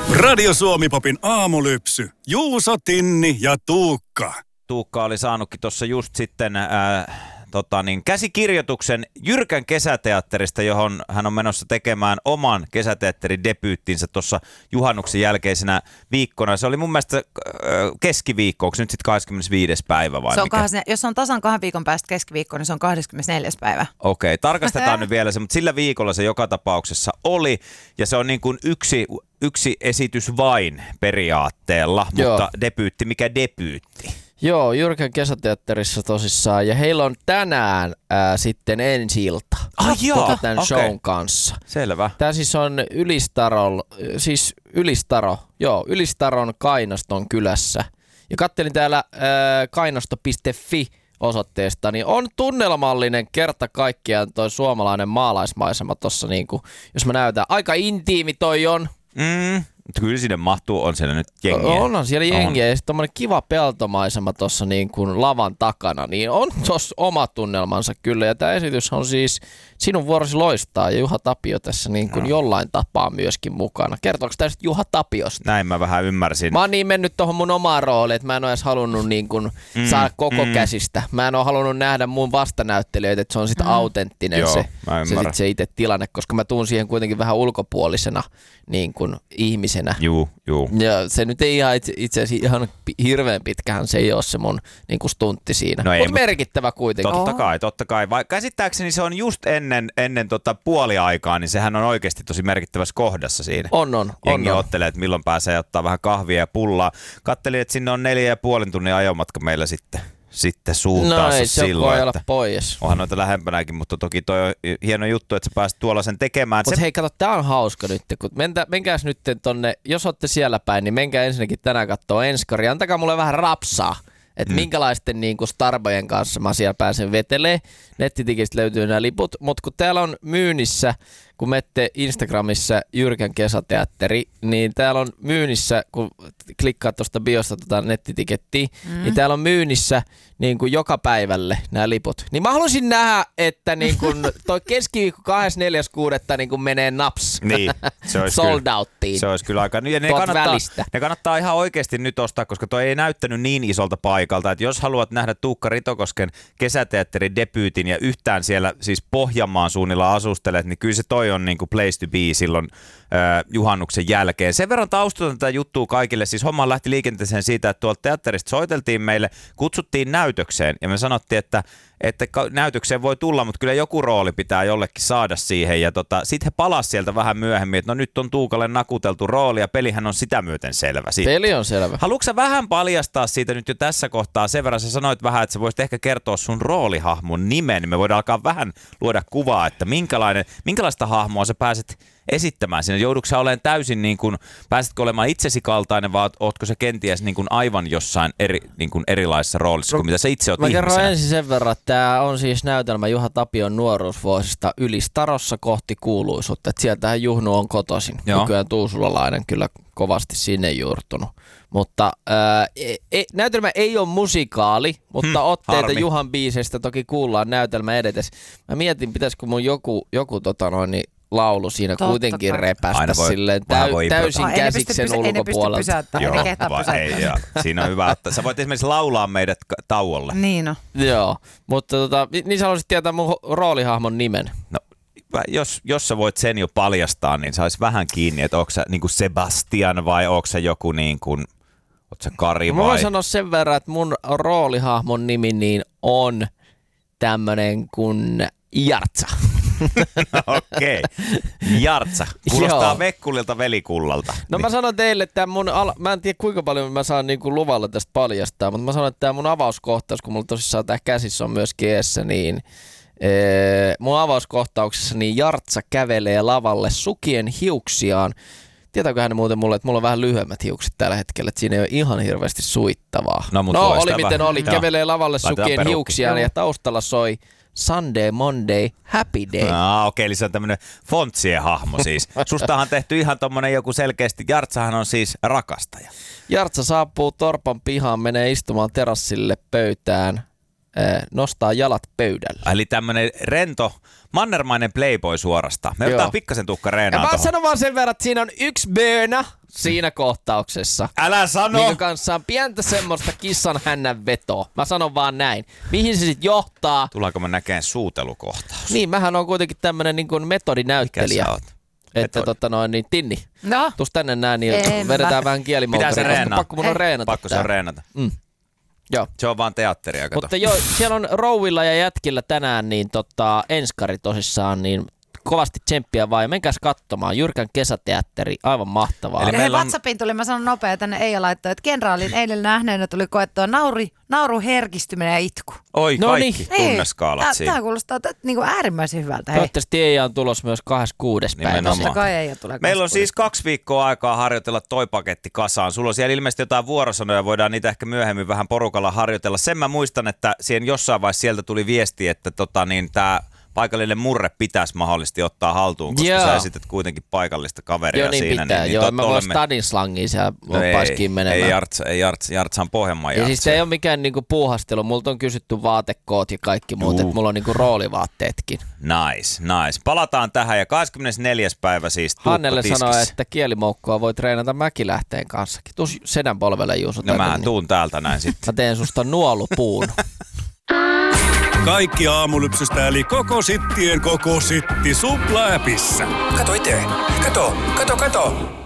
Radio Suomi-popin aamulypsy. Juuso, Tinni ja Tuukka. Tuukka oli saanutkin tuossa just sitten käsikirjoituksen Jyrkän kesäteatterista, johon hän on menossa tekemään oman kesäteatteridebyyttinsä tuossa juhannuksen jälkeisenä viikkona. Se oli mun mielestä keskiviikko, onko nyt sitten 25. päivä vai mikä? Jos on tasan 2 viikon päästä keskiviikko, niin se on 24. päivä. Okei, tarkastetaan nyt vielä se, mutta sillä viikolla se joka tapauksessa oli, ja se on niin kuin yksi esitys vain periaatteella, mutta debyytti, mikä debyytti? Joo, Jyrkän kesäteatterissa tosissaan, ja heillä on tänään sitten ensi-ilta tämän shown kanssa. Selvä. Tämä siis on Ylistaron Kainoston kylässä. Ja kattelin täällä kainosto.fi osoitteesta, niin on tunnelmallinen kerta kaikkiaan toi suomalainen maalaismaisema tossa, niinku, jos mä näytän. Aika intiimi toi on. Kyllä sinne mahtuu, on siellä nyt jengiä. On siellä jengiä ja sitten tommonen kiva peltomaisema tuossa niin kuin lavan takana, niin on tuossa oma tunnelmansa kyllä. Ja tämä esitys on siis Sinun vuorosi loistaa ja Juha Tapio tässä niin kuin jollain tapaa myöskin mukana. Kertooko tämä sitten Juha Tapiosta? Näin mä vähän ymmärsin. Mä oon niin mennyt tuohon mun omaan rooliin, että mä en ole edes halunnut niin kuin saada koko käsistä. Mä en ole halunnut nähdä mun vastanäyttelijöitä, että se on sitten autenttinen se itse tilanne, koska mä tuun siihen kuitenkin vähän ulkopuolisena niin kuin ihmisenä. Juu. Ja se nyt ei itse asiassa ihan hirveän pitkähän se ei ole se mun niin kuin stuntti siinä. No mutta merkittävä kuitenkin. Totta kai. Vai käsittääkseni se on just ennen puoliaikaa, niin sehän on oikeasti tosi merkittävässä kohdassa siinä. Jengi ottelee, että milloin pääsee ottaa vähän kahvia ja pullaa. Kattelin, että sinne on 4,5 tunnin ajomatka meillä sitten suuntaassa no ei, silloin. Että pois. Onhan noita lähempänäkin, mutta toki toi on hieno juttu, että sä pääset tuolla sen tekemään. Mutta hei, kato, tää on hauska nyt, kun menkääs nyt tonne, jos ootte siellä päin, niin menkää ensinnäkin tänään kattoo Enskari. Antakaa mulle vähän rapsaa, että minkälaisten niin kuin starbojen kanssa mä siellä pääsen vetelee. Nettitikistä löytyy nämä liput, mutta kun täällä on myynnissä, kun menette Instagramissa Jyrkän kesäteatteri, niin täällä on myynnissä, kun klikkaat tuosta biosta nettitikettiä, niin täällä on myynnissä niin kuin joka päivälle nämä liput. Niin mä haluaisin nähdä, että niin kuin toi keskiviikko 24.6. niin kuin menee naps se olisi sold outtiin. Se olisi kyllä aika. Ja ne kannattaa ihan oikeasti nyt ostaa, koska toi ei näyttänyt niin isolta paikalta, että jos haluat nähdä Tuukka Ritokosken kesäteatterin debyytin ja yhtään siellä siis Pohjanmaan suunnilla asustelet, niin kyllä se toi on niin kuin place to be silloin juhannuksen jälkeen. Sen verran taustutan tätä juttua kaikille. Siis homma lähti liikenteeseen siitä, että tuolta teatterista soiteltiin meille, kutsuttiin näytökseen ja me sanottiin, että näytökseen voi tulla, mutta kyllä joku rooli pitää jollekin saada siihen. Ja sitten he palasivat sieltä vähän myöhemmin, että no nyt on Tuukalle nakuteltu rooli ja pelihän on sitä myöten selvä. Peli on selvä. Haluatko sä vähän paljastaa siitä nyt jo tässä kohtaa? Sen verran sä sanoit vähän, että sä voisit ehkä kertoa sun roolihahmon nimen, niin me voidaan alkaa vähän luoda kuvaa, että minkälaista hahmoa sä pääset esittämään siinä. Joudutko sä olemaan täysin, niin kuin, pääsetkö olemaan itsesi kaltainen, vai ootko sä kenties niin kuin aivan jossain niin kuin erilaisessa roolissa kuin mitä sä itse oot ihmisenä? Mä kerron ensin sen verran, että tämä on siis näytelmä Juha Tapion nuoruusvuosista Ylistarossa kohti kuuluisuutta. Että sieltähän Juhnu on kotoisin. Nykyään tuusulalainen kyllä kovasti sinne juurtunut. Mutta näytelmä ei ole musikaali, mutta otteita Juhan biiseistä toki kuullaan näytelmä edetes. Mä mietin, pitäisikö mun joku laulu siinä kuitenkin repästä silleen täysin käsiksen ulkopuolelta. Siinä on hyvä, että sä voit esimerkiksi laulaa meidät tauolle. Niin on. Joo, mutta niin sä haluaisit tietää mun roolihahmon nimen. No, jos sä voit sen jo paljastaa, niin sä ois vähän kiinni, että onko sä niin kuin Sebastian vai onko sä joku niin kuin, oot sä Kari vai? Mä voin sanoa sen verran, että mun roolihahmon nimi niin on tämmönen kuin Jartsa. Okei. Jartsa. Kuulostaa Vekkulilta velikullalta. No mä sanon teille, että mä en tiedä kuinka paljon mä saan niinku luvalla tästä paljastaa, mutta mä sanon, että tämä mun avauskohtaus, kun mulla tosissaan tää käsissä on myös keessä, niin mun avauskohtauksessa niin Jartsa kävelee lavalle sukien hiuksiaan. Tietääkö hän muuten mulle, että mulla on vähän lyhyemmät hiukset tällä hetkellä, että siinä ei ole ihan hirveästi suittavaa. No oli miten oli. Kävelee lavalle sukien hiuksiaan ja taustalla soi Sunday, Monday, Happy Day. Okei, eli se on tämmönen fontsien hahmo siis. Sustahan on tehty ihan tommonen joku selkeästi. Jartsahan on siis rakastaja. Jartsa saapuu torpan pihaan, menee istumaan terassille pöytään, nostaa jalat pöydälle. Eli tämmönen rento, mannermainen playboy suorastaan. Me otetaan pikkasen Tuukka reenaa. Mä sanon vaan sen verran, että siinä on yksi böönä, siinä kohtauksessa. Älä sano! Minkä kanssa on pientä semmoista kissan hännän vetoa. Mä sanon vaan näin. Mihin se sitten johtaa? Tullaanko mä näkemään suutelukohtaus? Niin, mähän on kuitenkin tämmönen niin kuin metodinäyttelijä. Mikä sä oot? Että niin Tinni, No, tuus tänne näin, niin vedetään vähän kielimoottoria. Pitää se reenaa. Pakko mun on reenata. Pakko se on reenata. Joo. Se on vaan teatteria, kato. Mutta joo, siellä on rouvilla ja jätkillä tänään niin enskari tosissaan, niin kovasti tsemppiä vaan. Ja menkääs katsomaan. Jyrkän kesäteatteri, aivan mahtavaa. Eli meillä on... WhatsAppiin tuli, mä sanon nopea, tänne Eija laittoi, että kenraalin eilen nähneenä tuli koettua nauru herkistyminen ja itku. Oi, No kaikki niin. tunneskaalat siinä. Tämä kuulostaa niinku äärimmäisen hyvältä. Hei. Toivottavasti Eija on tulos myös 26. päivä. Nimenomaan. Totta kai Eija tulee. Meillä on siis 2 viikkoa aikaa harjoitella toi paketti kasaan. Sulla on siellä ilmeisesti jotain vuorosanoja, voidaan niitä ehkä myöhemmin vähän porukalla harjoitella. Sen mä muistan, että siihen jossain vaiheessa sieltä tuli viesti, että tää paikallinen murre pitäisi mahdollisesti ottaa haltuun, koska sä esität kuitenkin paikallista kaveria joo, niin siinä. pitää. Niin joo, mä voin stadin slangiin siellä lopaiskiin menemään. Ei Jartsan Pohjanmaan Ja Jartsa. siis se ei ole mikään niinku puuhastelu. Multa on kysytty vaatekoot ja kaikki muut, että mulla on niinku roolivaatteetkin. Nice. Palataan tähän ja 24. päivä siis Hannelle tuukkotiskissä. sanoi, että kielimoukkua voi treenata Mäkilähteen kanssakin. Tuus sedän polvelle, Juuso. No mähän tuun täältä näin sitten. Mä teen susta nuolupuun. Kaikki aamulypsystä eli koko sittien koko sitti Supla-äpissä. Kato itse. Kato.